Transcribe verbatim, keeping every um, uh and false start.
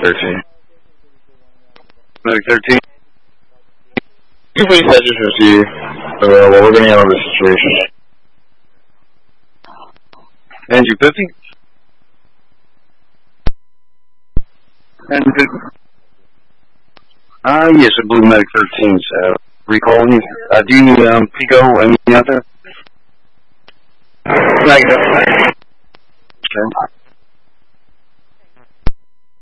thirteen. Medic thirteen. You please have just received. Uh, well, we're going to handle this situation. Andrew fifty? Andrew fifty? Uh, yes, I believe Medic thirteen's uh, recalling you. Uh, do you need um, Pico, any out there? Negative. Okay.